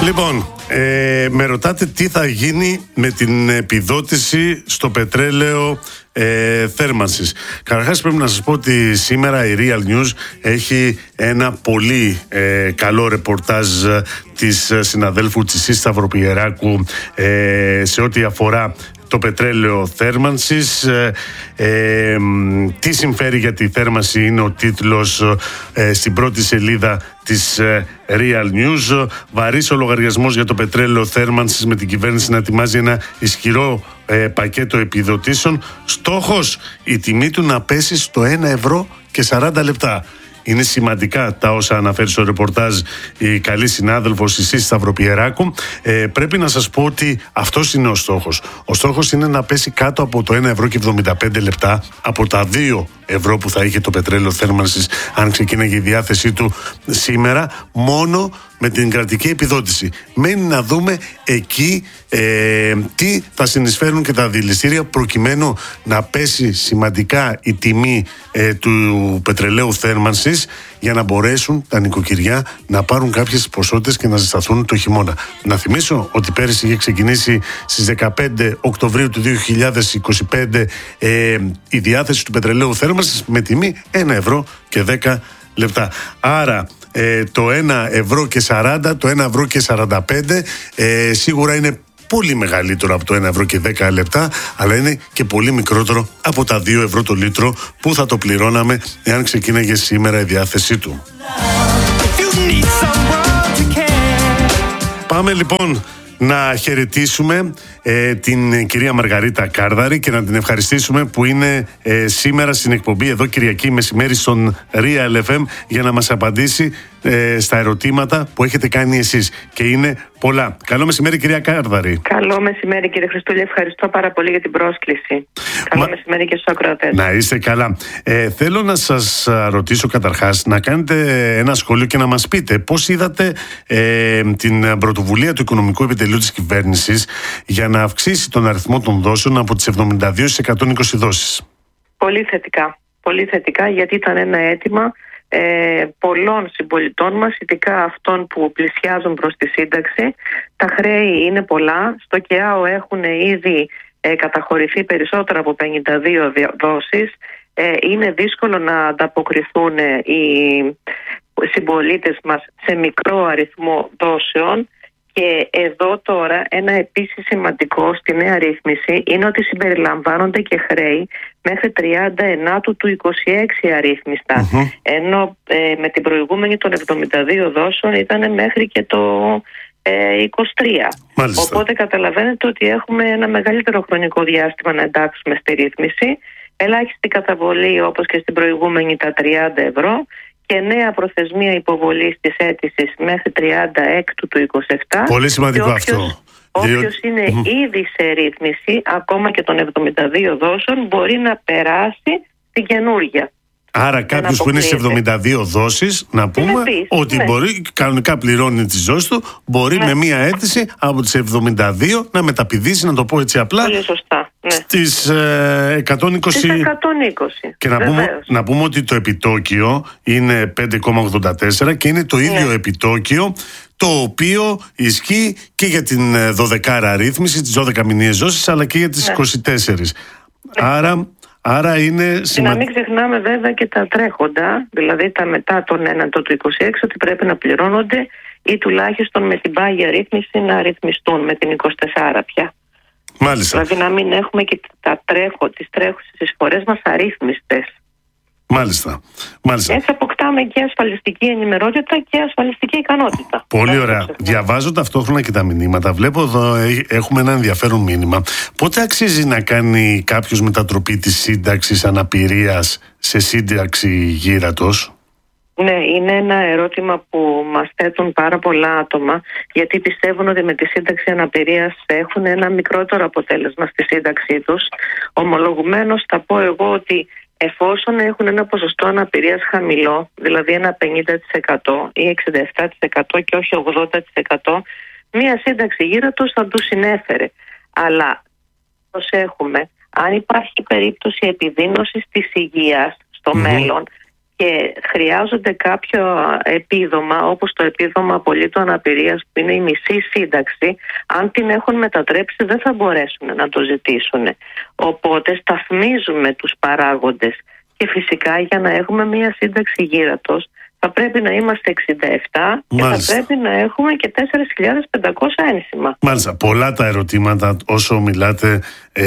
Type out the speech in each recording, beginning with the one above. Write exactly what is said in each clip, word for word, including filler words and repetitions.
Λοιπόν, ε, με ρωτάτε τι θα γίνει με την επιδότηση στο πετρέλαιο ε, θέρμανσης. Καταρχάς πρέπει να σας πω ότι σήμερα η Real News έχει ένα πολύ ε, καλό ρεπορτάζ της συναδέλφου Τσισής Σταυροπιεράκου ε, σε ό,τι αφορά το πετρέλαιο θέρμανσης. Ε, ε, τι συμφέρει για τη θέρμανση είναι ο τίτλος ε, στην πρώτη σελίδα της ε, Real News. Βαρύς ο λογαριασμός για το πετρέλαιο θέρμανσης, με την κυβέρνηση να ετοιμάζει ένα ισχυρό ε, πακέτο επιδοτήσεων. Στόχος η τιμή του να πέσει στο ένα ευρώ και σαράντα λεπτά. Είναι σημαντικά τα όσα αναφέρει στο ρεπορτάζ η καλή συνάδελφος η Σύση Σταυροπιεράκου. Ε, πρέπει να σας πω ότι αυτός είναι ο στόχος. Ο στόχος είναι να πέσει κάτω από το ένα ευρώ και εβδομήντα πέντε λεπτά, από τα δύο ευρώ που θα είχε το πετρέλαιο θέρμανσης αν ξεκίναγε η διάθεσή του σήμερα, μόνο με την κρατική επιδότηση. Μένει να δούμε εκεί ε, τι θα συνεισφέρουν και τα δηληστήρια προκειμένου να πέσει σημαντικά η τιμή ε, του πετρελαίου θέρμανσης, για να μπορέσουν τα νοικοκυριά να πάρουν κάποιες ποσότητες και να ζεσταθούν το χειμώνα. Να θυμίσω ότι πέρυσι είχε ξεκινήσει στις δεκαπέντε Οκτωβρίου του δύο χιλιάδες είκοσι πέντε ε, η διάθεση του πετρελαίου θέρμανσης με τιμή ένα ευρώ και δέκα λεπτά. Άρα ε, το ένα ευρώ και σαράντα, το ένα ευρώ και σαράντα πέντε ε, σίγουρα είναι πολύ μεγαλύτερο από το ένα ευρώ και δέκα λεπτά, αλλά είναι και πολύ μικρότερο από τα δύο ευρώ το λίτρο που θα το πληρώναμε εάν ξεκίναγε σήμερα η διάθεσή του. Πάμε λοιπόν να χαιρετήσουμε ε, την κυρία Μαργαρίτα Κάρδαρη και να την ευχαριστήσουμε που είναι ε, σήμερα στην εκπομπή εδώ Κυριακή μεσημέρι στον Real εφ εμ για να μας απαντήσει ε, στα ερωτήματα που έχετε κάνει εσείς, και είναι πολλά. Καλό μεσημέρι κυρία Κάρδαρη. Καλό μεσημέρι κύριε Χριστούλη, ευχαριστώ πάρα πολύ για την πρόσκληση. Καλό Μα... μεσημέρι και στους ακροατές. Να είστε καλά. Ε, θέλω να σας ρωτήσω καταρχάς να κάνετε ένα σχόλιο και να μας πείτε πώς είδατε ε, την πρωτοβουλία του Οικονομικού Επιτελείου της Κυβέρνησης για να αυξήσει τον αριθμό των δόσεων από τις εβδομήντα δύο στις εκατόν είκοσι δόσεις. Πολύ θετικά. Πολύ θετικά, γιατί ήταν ένα αίτημα ε, πολλών συμπολιτών μας, ειδικά αυτών που πλησιάζουν προς τη σύνταξη. Τα χρέη είναι πολλά. Στο ΚΕΑΟ έχουν ήδη ε, καταχωρηθεί περισσότερα από πενήντα δύο δόσεις. Ε, είναι δύσκολο να ανταποκριθούν ε, οι συμπολίτες μας σε μικρό αριθμό δόσεων. Και εδώ τώρα ένα επίσης σημαντικό στη νέα ρύθμιση είναι ότι συμπεριλαμβάνονται και χρέη μέχρι τριάντα εννέα του είκοσι έξι αρρύθμιστα. Mm-hmm. Ενώ ε, με την προηγούμενη των εβδομήντα δύο δόσεων ήταν μέχρι και το ε, είκοσι τρία. Μάλιστα. Οπότε καταλαβαίνετε ότι έχουμε ένα μεγαλύτερο χρονικό διάστημα να εντάξουμε στη ρύθμιση. Ελάχιστη καταβολή όπως και στην προηγούμενη τα τριάντα ευρώ. Και νέα προθεσμία υποβολής της αίτησης μέχρι τριάντα έξι του είκοσι επτά. Πολύ σημαντικό όποιος, αυτό. Όποιος είναι mm. ήδη σε ρύθμιση, ακόμα και των εβδομήντα δύο δόσεων, μπορεί να περάσει την καινούργια. Άρα κάποιος που είναι σε εβδομήντα δύο δόσεις, να πούμε πεις, ότι ναι. μπορεί, κανονικά πληρώνει τις δόσεις του, μπορεί ναι. με μία αίτηση από τις εβδομήντα δύο να μεταπηδήσει, να το πω έτσι απλά, πολύ σωστά, ναι. στις ε, εκατόν είκοσι. Στις εκατόν είκοσι. Και να πούμε, να πούμε ότι το επιτόκιο είναι πέντε κόμμα ογδόντα τέσσερα και είναι το ίδιο ναι. επιτόκιο το οποίο ισχύει και για την δωδεκάρα ρύθμιση, τις δώδεκα μηνιαίες δόσεις, αλλά και για τις ναι. είκοσι τέσσερα. Ναι. Άρα... Άρα είναι και να μην ξεχνάμε βέβαια και τα τρέχοντα, δηλαδή τα μετά τον ένατο του είκοσι έξι, ότι πρέπει να πληρώνονται ή τουλάχιστον με την πάγια ρύθμιση να ρυθμιστούν με την είκοσι τέσσερα πια. Μάλιστα. Δηλαδή να μην έχουμε και τα τρέχο, τις τρέχουσες εισφορές μας αρρύθμιστες. Μάλιστα. Μάλιστα. Έτσι αποκτάμε και ασφαλιστική ενημερότητα και ασφαλιστική ικανότητα. Πολύ ωραία. Διαβάζω ταυτόχρονα και τα μηνύματα. Βλέπω εδώ έχουμε ένα ενδιαφέρον μήνυμα. Πότε αξίζει να κάνει κάποιος μετατροπή της σύνταξης αναπηρίας σε σύνταξη γύρατος? Ναι, είναι ένα ερώτημα που μας θέτουν πάρα πολλά άτομα, γιατί πιστεύουν ότι με τη σύνταξη αναπηρίας έχουν ένα μικρότερο αποτέλεσμα στη σύνταξή τους. Ομολογουμένως θα πω εγώ ότι εφόσον έχουν ένα ποσοστό αναπηρίας χαμηλό, δηλαδή ένα πενήντα τοις εκατό ή εξήντα επτά τοις εκατό και όχι ογδόντα τοις εκατό, μία σύνταξη γύρατος θα τους συνέφερε. Αλλά προσέχουμε, αν υπάρχει περίπτωση επιδείνωσης της υγείας στο mm-hmm. μέλλον, και χρειάζονται κάποιο επίδομα, όπως το επίδομα απολύτου αναπηρίας που είναι η μισή σύνταξη, αν την έχουν μετατρέψει δεν θα μπορέσουν να το ζητήσουν. Οπότε σταθμίζουμε τους παράγοντες και φυσικά για να έχουμε μια σύνταξη γύρατος θα πρέπει να είμαστε εξήντα επτά. Μάλιστα. Και θα πρέπει να έχουμε και τέσσερις χιλιάδες πεντακόσια ένσημα. Μάλιστα, πολλά τα ερωτήματα όσο μιλάτε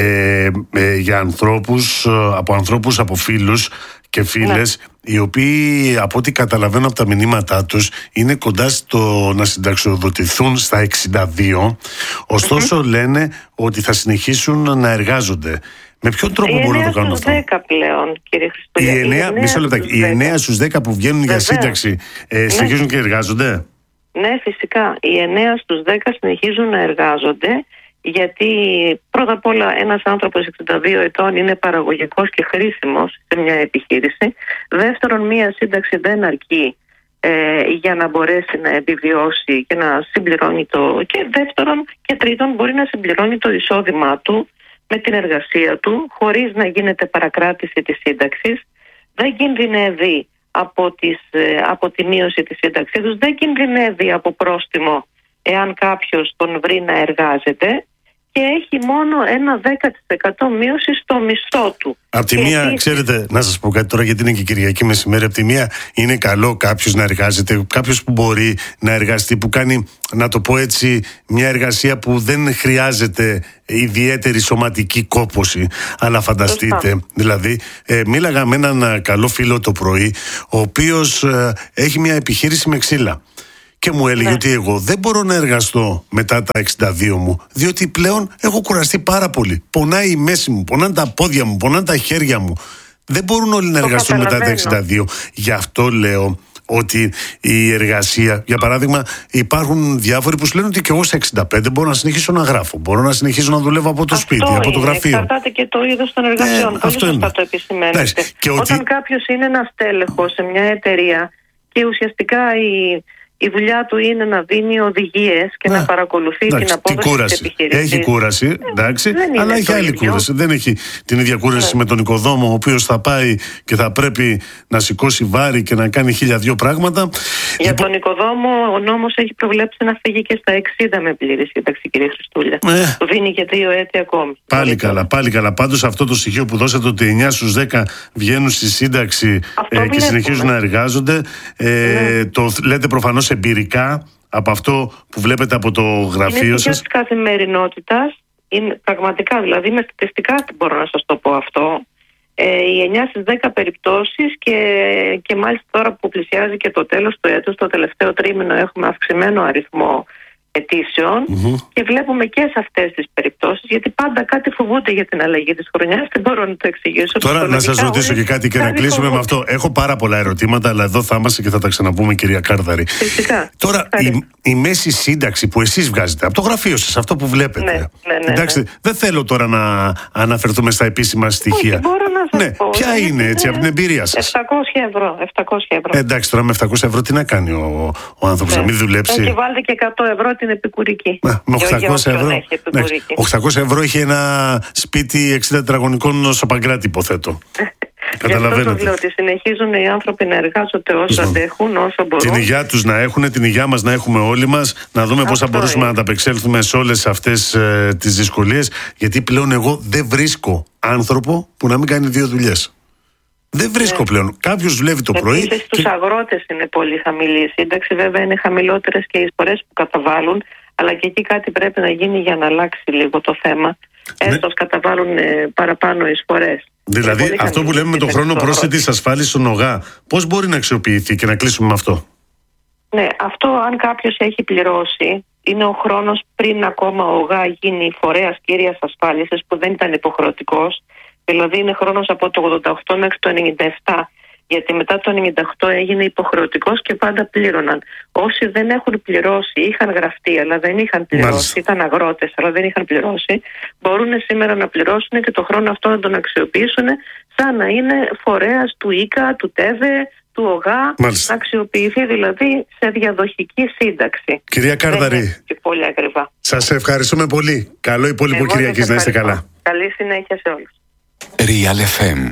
ε, ε, για ανθρώπους, από ανθρώπους, από φίλους και φίλες, ναι, οι οποίοι από ό,τι καταλαβαίνω από τα μηνύματά τους είναι κοντά στο να συνταξιοδοτηθούν στα εξήντα δύο, ωστόσο mm-hmm. λένε ότι θα συνεχίσουν να εργάζονται. Με ποιον τρόπο μπορούν να το κάνουν αυτό? Οι εννέα στους δέκα πλέον, κύριε Χριστούλια. Οι εννέα, μισό λεπτάκι, οι εννέα στους δέκα που βγαίνουν Βεβαίως. για σύνταξη ε, συνεχίζουν ναι. και εργάζονται? Ναι, φυσικά. Οι εννέα στους δέκα συνεχίζουν να εργάζονται, γιατί πρώτα απ' όλα ένας άνθρωπος εξήντα δύο ετών είναι παραγωγικός και χρήσιμος σε μια επιχείρηση. Δεύτερον, μια σύνταξη δεν αρκεί ε, για να μπορέσει να επιβιώσει και να συμπληρώνει το... Και δεύτερον και τρίτον, μπορεί να συμπληρώνει το εισόδημά του με την εργασία του, χωρίς να γίνεται παρακράτηση της σύνταξης. Δεν κινδυνεύει από, τις, από τη μείωση της σύνταξής τους, δεν κινδυνεύει από πρόστιμο εάν κάποιος τον βρει να εργάζεται, και έχει μόνο ένα δέκα τοις εκατό μείωση στο μισθό του. Απ' τη μία, επίσης... ξέρετε, να σας πω κάτι τώρα, γιατί είναι και Κυριακή μεσημέρι. Απ' τη μία είναι καλό κάποιος να εργάζεται, κάποιος που μπορεί να εργαστεί, που κάνει, να το πω έτσι, μια εργασία που δεν χρειάζεται ιδιαίτερη σωματική κόπωση. Αλλά φανταστείτε, Σωστά. δηλαδή, ε, μίλαγα με έναν καλό φίλο το πρωί, ο οποίος ε, έχει μια επιχείρηση με ξύλα. Και μου έλεγε ναι. ότι εγώ δεν μπορώ να εργαστώ μετά τα εξήντα δύο μου, διότι πλέον έχω κουραστεί πάρα πολύ. Πονάει η μέση μου, πονάνε τα πόδια μου, πονάνε τα χέρια μου. Δεν μπορούν όλοι να εργαστούν μετά τα εξήντα δύο. Γι' αυτό λέω ότι η εργασία, για παράδειγμα, υπάρχουν διάφοροι που σου λένε ότι και εγώ σε εξήντα πέντε μπορώ να συνεχίσω να γράφω, μπορώ να συνεχίσω να δουλεύω από το αυτό σπίτι, είναι, από το γραφείο. Εξαρτάται και το είδος των εργασιών. Ε, Πολύ σωστά το επισημαίνετε. Όταν ότι... κάποιος είναι ένας τέλεχος σε μια εταιρεία και ουσιαστικά η. Η δουλειά του είναι να δίνει οδηγίες και να, να παρακολουθεί εντάξει, την απόδοση της επιχείρησης. Έχει κούραση, εντάξει, ε, αλλά έχει άλλη ίδιο. κούραση. Δεν έχει την ίδια κούραση ναι. με τον οικοδόμο, ο οποίος θα πάει και θα πρέπει να σηκώσει βάρη και να κάνει χίλια δυο πράγματα. Για λοιπόν... τον οικοδόμο ο νόμος έχει προβλέψει να φύγει και στα εξήντα με πλήρη σύνταξη, κύριε Χριστούλια. Ε. Του δίνει και δύο έτη ακόμη. Πάλι καλά, καλά, πάλι καλά. Πάντως αυτό το στοιχείο που δώσατε, ότι εννέα στους δέκα βγαίνουν στη σύνταξη ε, και συνεχίζουν να εργάζονται, ε, ναι. το λέτε προφανώς εμπειρικά από αυτό που βλέπετε από το γραφείο είναι σας. Είναι της καθημερινότητας, είναι πραγματικά, δηλαδή με στατιστικά μπορώ να σας το πω αυτό. Ε, οι εννέα στις δέκα περιπτώσεις και, και μάλιστα τώρα που πλησιάζει και το τέλος του έτους, το τελευταίο τρίμηνο έχουμε αυξημένο αριθμό αιτήσεων mm-hmm. και βλέπουμε και σε αυτές τις περιπτώσεις, γιατί πάντα κάτι φοβούνται για την αλλαγή της χρονιάς, δεν μπορώ να το εξηγήσω. Τώρα να σας ρωτήσω και κάτι και να κλείσουμε φοβούνται. με αυτό. Έχω πάρα πολλά ερωτήματα, αλλά εδώ θα είμαστε και θα τα ξαναπούμε, κυρία Κάρδαρη. Φυσικά. Τώρα η, η μέση σύνταξη που εσείς βγάζετε από το γραφείο σας, αυτό που βλέπετε. Ναι, ναι, ναι, εντάξει, ναι. δεν θέλω τώρα να αναφερθούμε στα επίσημα στοιχεία. Όχι, μπορώ να σας ναι, πω. Ποια είναι έτσι ναι. από την εμπειρία σας? επτακόσια ευρώ. επτακόσια ευρώ. Ε, εντάξει, τώρα με επτακόσια ευρώ τι να κάνει ο, ο άνθρωπος, ναι. να μην δουλέψει. Και βάλτε και εκατό ευρώ την επικουρική. Να, με οχτακόσια ευρώ. οχτακόσια ευρώ είχε ένα σπίτι εξήντα τετραγωνικών στο Παγκράτη, υποθέτω. Καταλαβαίνετε. Γι' αυτό το λέω ότι συνεχίζουν οι άνθρωποι να εργάζονται όσο αντέχουν, όσο μπορούν. Την υγεία τους να έχουν, την υγεία μας να έχουμε όλοι μας, να δούμε πώς θα μπορούσαμε να ανταπεξέλθουμε σε όλες αυτές ε, τις δυσκολίες. Γιατί πλέον εγώ δεν βρίσκω άνθρωπο που να μην κάνει δύο δουλειές. Δεν βρίσκω ναι. πλέον. Κάποιος δουλεύει το πρωί. Επίσης στους και... αγρότες είναι πολύ χαμηλή η σύνταξη. Βέβαια είναι χαμηλότερες και οι εισφορές που καταβάλουν. Αλλά και εκεί κάτι πρέπει να γίνει για να αλλάξει λίγο το θέμα. Έστω ναι. καταβάλουν ε, παραπάνω εισφορές. Δηλαδή αυτό που λέμε με τον χρόνο πρόσθετης ασφάλισης στον ΟΓΑ, πώς μπορεί να αξιοποιηθεί και να κλείσουμε με αυτό? Ναι, αυτό αν κάποιος έχει πληρώσει, είναι ο χρόνος πριν ακόμα ο ΟΓΑ γίνει φορέας κύριας ασφάλισης, που δεν ήταν υποχρεωτικός. Δηλαδή είναι χρόνος από το ογδόντα οκτώ μέχρι το ενενήντα επτά. Γιατί μετά το ενενήντα οκτώ έγινε υποχρεωτικός και πάντα πλήρωναν. Όσοι δεν έχουν πληρώσει, είχαν γραφτεί αλλά δεν είχαν πληρώσει, Μάλιστα. ήταν αγρότες αλλά δεν είχαν πληρώσει, μπορούν σήμερα να πληρώσουν και το χρόνο αυτό να τον αξιοποιήσουν σαν να είναι φορέας του ΙΚΑ, του ΤΕΒΕ, του ΟΓΑ, Μάλιστα. να αξιοποιηθεί δηλαδή σε διαδοχική σύνταξη. Κυρία Κάρδαρη, πολύ ακριβά. Σας ευχαριστούμε πολύ. Καλό υπόλοιπο Κυριακής, να είστε καλά. Καλή συνέχεια σε όλους. Real εφ εμ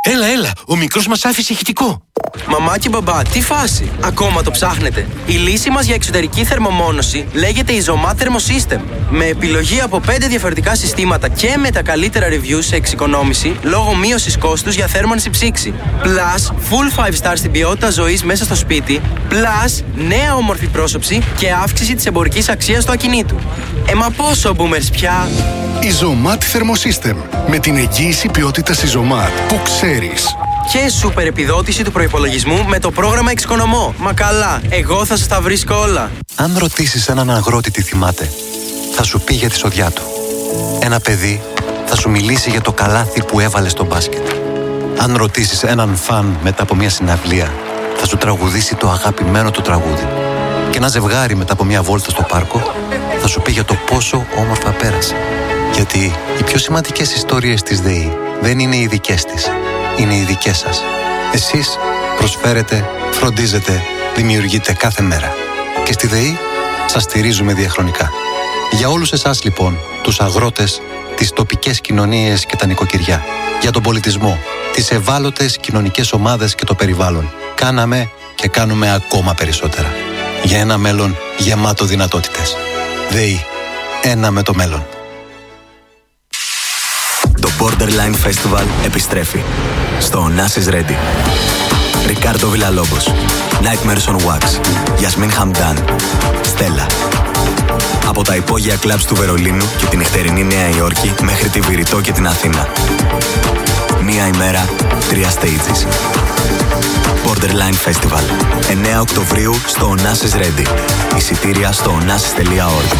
Έλα, έλα, ο μικρός μας άφησε ηχητικό. Μαμά και μπαμπά, τι φάση, ακόμα το ψάχνετε? Η λύση μας για εξωτερική θερμομόνωση λέγεται Isomat Thermosystem. Με επιλογή από πέντε διαφορετικά συστήματα και με τα καλύτερα reviews σε εξοικονόμηση λόγω μείωσης κόστους για θέρμανση ψήξη. Plus, full five stars στην ποιότητα ζωής μέσα στο σπίτι. Plus, νέα όμορφη πρόσωψη και αύξηση της εμπορικής αξίας του ακινήτου. Ε, μα πόσο boomers πια! Isomat Thermosystem. Με την εγγύηση ποιότητας Isomat που ξέρεις. Και σούπερ επιδότηση του προϋπολογισμού με το πρόγραμμα Εξοικονομώ. Μα καλά, εγώ θα σας τα βρίσκω όλα. Αν ρωτήσεις έναν αγρότη τι θυμάται, θα σου πει για τη σοδιά του. Ένα παιδί θα σου μιλήσει για το καλάθι που έβαλε στο μπάσκετ. Αν ρωτήσεις έναν φαν μετά από μια συναυλία, θα σου τραγουδήσει το αγαπημένο του τραγούδι. Και ένα ζευγάρι μετά από μια βόλτα στο πάρκο θα σου πει για το πόσο όμορφα πέρασε. Γιατί οι πιο σημαντικές ιστορίες της ΔΕΗ δεν είναι οι δικές της, είναι οι δικές σας. Εσείς προσφέρετε, φροντίζετε, δημιουργείτε κάθε μέρα. Και στη ΔΕΗ σας στηρίζουμε διαχρονικά. Για όλους εσάς λοιπόν, τους αγρότες, τις τοπικές κοινωνίες και τα νοικοκυριά, για τον πολιτισμό, τις ευάλωτες κοινωνικές ομάδες και το περιβάλλον, κάναμε και κάνουμε ακόμα περισσότερα. Για ένα μέλλον γεμάτο δυνατότητες. ΔΕΗ. Ένα με το μέλλον. Το Borderline Festival επιστρέφει στο Nas is Ready. Ρικάρντο Βιλαλόμπος, Nightmares on Wax, Γιασμίν Χαμντάν, Στέλλα. Από τα υπόγεια κλαμπς του Βερολίνου και την νυχτερινή Νέα Υόρκη μέχρι τη Βηρητό και την Αθήνα. Μία ημέρα, τρία stages. Borderline Festival, εννέα Οκτωβρίου στο Nas is Ready. Εισιτήρια στο nasis τελεία org.